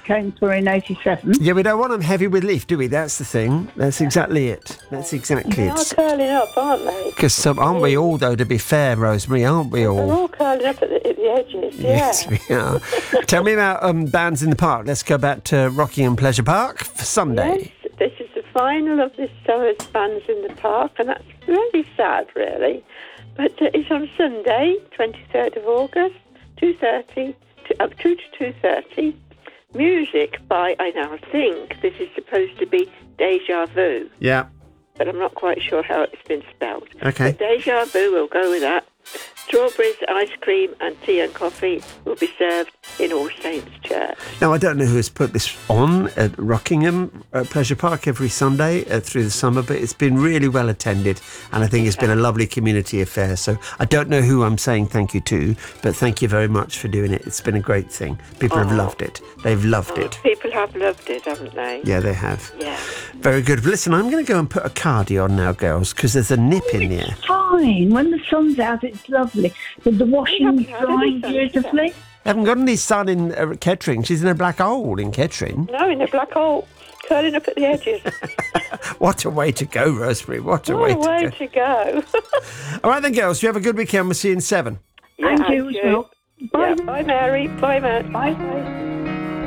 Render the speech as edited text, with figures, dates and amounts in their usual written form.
came through in 87. Yeah, we don't want them heavy with leaf, do we? That's the thing. That's exactly it. That's exactly They are it. curling up, aren't they? Because aren't we all, though, to be fair, Rosemary, aren't we They're all? all curling up at the edges, yeah. Yes, we are. Tell me about bands in the park. Let's go back to Rockingham Pleasure Park for Sunday. Yes, this is the final of this summer's Bands in the Park, and that's really sad, really. But it's on Sunday, 23rd of August, 2:30, up 2 to 2:30. Music by, I now think this is supposed to be Deja Vu, Yeah. but I'm not quite sure how it's been spelled. Okay. But Deja Vu, we'll go with that. Strawberries, ice cream and tea and coffee will be served in All Saints Church. Now, I don't know who has put this on at Rockingham Pleasure Park every Sunday through the summer, but it's been really well attended, and I think it's been a lovely community affair. So I don't know who I'm saying thank you to, but thank you very much for doing it. It's been a great thing. People have loved it. They've loved it. People have loved it, haven't they? Yeah, they have. Yeah. Very good. But listen, I'm going to go and put a cardi on now, girls, because there's a nip in there. Fine. When the sun's out, it's lovely. The washing haven't is had drying any sun beautifully. I haven't got any sun in Kettering. She's in a black hole in Kettering. No, in a black hole, curling up at the edges. What a way to go, Rosemary. What a way What a way to go. to go. All right then, girls. You have a good weekend. We'll see you in 7. Yeah, Thank you as well. Yeah, bye, Mary. Bye, Matt. Bye.